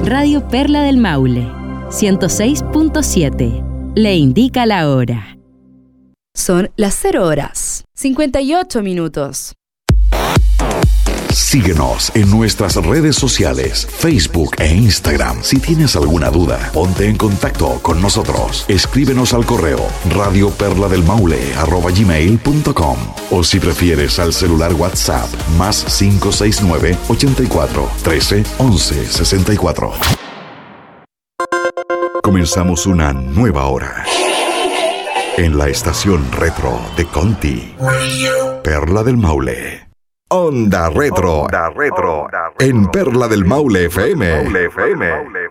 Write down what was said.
Radio Perla del Maule, 106.7. Le indica la hora. Son las 0 horas, 58 minutos. Síguenos en nuestras redes sociales, Facebook e Instagram. Si tienes alguna duda, ponte en contacto con nosotros. Escríbenos al correo radioperladelmaule@gmail.com o si prefieres al celular WhatsApp +569 84 13 11 64. Comenzamos una nueva hora en la estación retro de Conti, Perla del Maule. Onda Retro, en Perla del Maule FM.